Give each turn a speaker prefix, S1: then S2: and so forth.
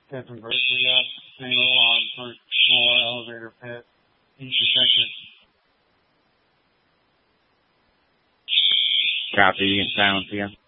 S1: Captain Berkeley up, single on first floor elevator pit, intersection.
S2: Copy, silence again.